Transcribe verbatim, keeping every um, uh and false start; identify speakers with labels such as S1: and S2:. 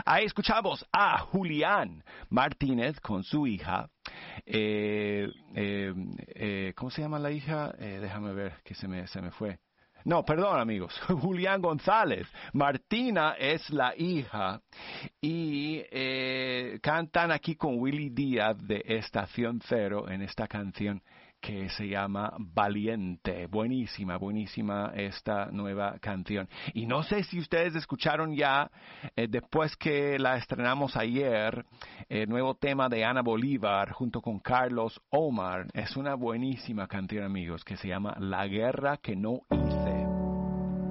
S1: Ahí escuchamos a Julián Martínez con su hija. Eh, eh, eh, ¿Cómo se llama la hija? Eh, déjame ver, que se me, se me fue. No, perdón amigos, Julián González. Martina es la hija y eh, cantan aquí con Willy Díaz de Estación Cero en esta canción que se llama Valiente. Buenísima, buenísima esta nueva canción. Y no sé si ustedes escucharon ya, eh, después que la estrenamos ayer, el nuevo tema de Ana Bolívar junto con Carlos Omar. Es una buenísima canción amigos que se llama La Guerra que no hice.